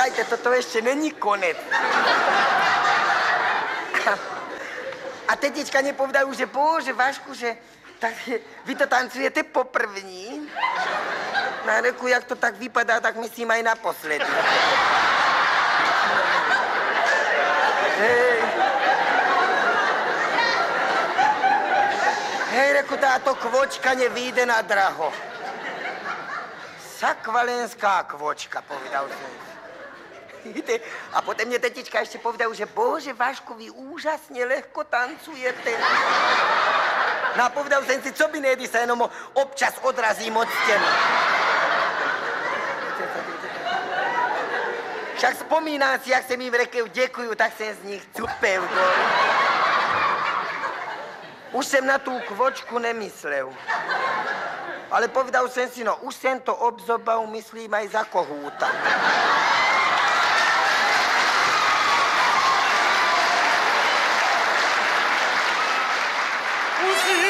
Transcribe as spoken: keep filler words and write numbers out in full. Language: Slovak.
Počkajte, toto ešte není konec. A tetička nepovedajú, že bože, Vašku, že tak vy to tancujete poprvní. No a reku, jak to tak vypadá, tak myslím aj naposledy. Hej. Hej, reku, táto kvočka nevíde na draho. Sakvalenská kvočka, povedal som. A potom mne tetička ešte povedal, že bože, Vašku, vy úžasne ľahko tancujete. No a povedal som si, co by nejdy sa jenom občas odrazím od steny. Však spomínam si, jak sa mi v reke ďakujú, tak som z nich cupel. Už som na tú kvočku nemyslel. Ale povedal som si, no už som to obzobal, myslím aj za kohúta. Už